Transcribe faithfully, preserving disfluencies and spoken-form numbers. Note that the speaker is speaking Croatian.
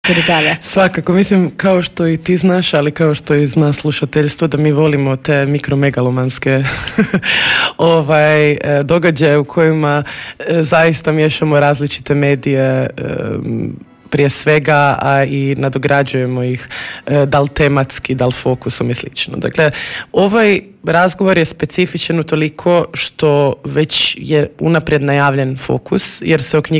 Svakako, mislim, kao što i ti znaš, ali kao što i zna slušateljstvo, da mi volimo te mikromegalomanske ovaj, događaje u kojima zaista miješamo različite medije, prije svega, a i nadograđujemo ih da li tematski, da li fokusom i slično. Dakle, ovaj razgovor je specifičan utoliko što već je unaprijed najavljen fokus, jer se o knjigi